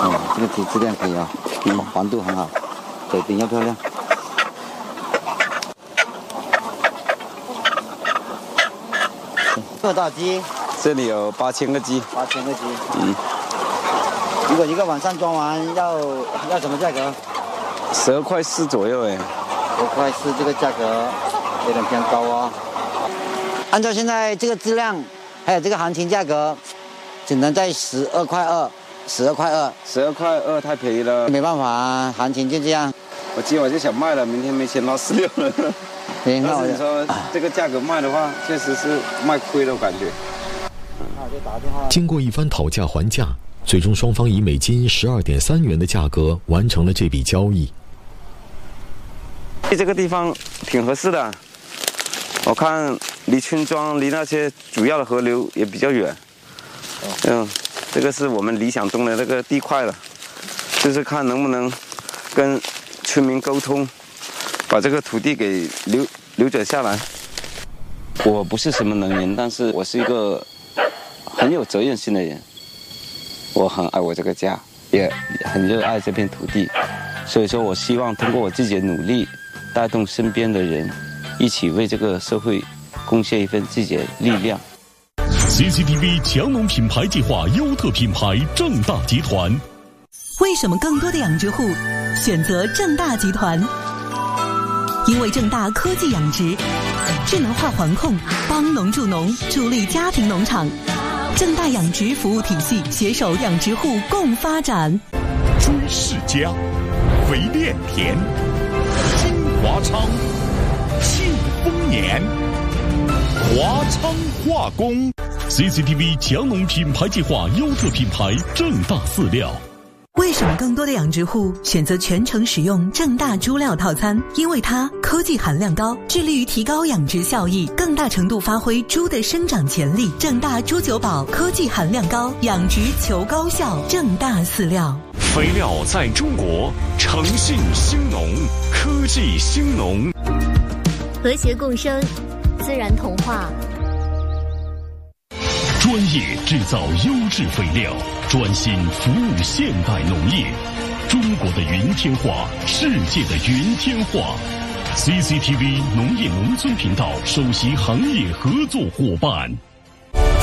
这个质量可以啊，黄度很好，嘴顶要漂亮。多少鸡？ 这里有8000个鸡。 8000个鸡。如果一个晚上装完要什么价格 ？12块4左右哎。 12块4，这个价格有点偏高哦。按照现在这个质量，还有这个行情价格，只能在12块2。12块2 ，12块2太便宜了。 没办法啊，行情就这样。 我今晚就想卖了，明天没钱拿饲料了。但是你说这个价格卖的话，确实是卖亏了，我感觉。 经过一番讨价还价，最终双方以每斤12.3元的价格完成了这笔交易。 这个地方挺合适的，我看离村庄、离那些主要的河流也比较远。这个是我们理想中的那个地块了，就是看能不能跟村民沟通，把这个土地给流转下来。我不是什么能人，但是我是一个很有责任心的人。我很爱我这个家，也很热爱这片土地，所以说我希望通过我自己的努力，带动身边的人，一起为这个社会贡献一份自己的力量。 CCTV 强农品牌计划优特品牌正大集团。 为什么更多的养殖户选择正大集团？因为正大科技养殖，智能化环控，帮农助农，助力家庭农场。正大养殖服务体系携手养殖户共发展。 朱世家，肥炼田，金华昌，庆丰年，华昌化工。CCTV 强农品牌计划优特品牌正大饲料。 为什么更多的养殖户选择全程使用正大猪料套餐？因为它科技含量高，致力于提高养殖效益，更大程度发挥猪的生长潜力。正大猪九宝科技含量高，养殖求高效。正大饲料， 肥料在中国，诚信兴农，科技兴农， 和谐共生，自然同化。 专业制造优质肥料，专心服务现代农业。中国的云天化，世界的云天化。CCTV 农业农村频道首席行业合作伙伴。